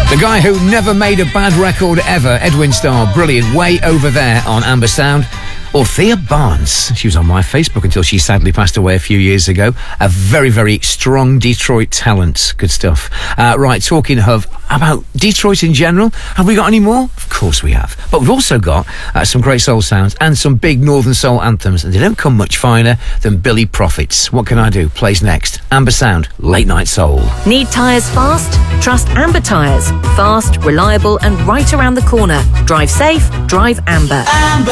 The guy who never made a bad record ever, Edwin Starr, brilliant, way over there on Amber Sound. Or Thea Barnes. She was on my Facebook until she sadly passed away a few years ago. A very, very strong Detroit talent. Good stuff. Right, talking about Detroit in general. Have we got any more? Of course we have. But we've also got some great soul sounds and some big Northern Soul anthems. And they don't come much finer than Billy Prophet's What Can I Do? Plays next. Amber Sound, Late Night Soul. Need tyres fast? Trust Amber Tyres. Fast, reliable and right around the corner. Drive safe, drive Amber.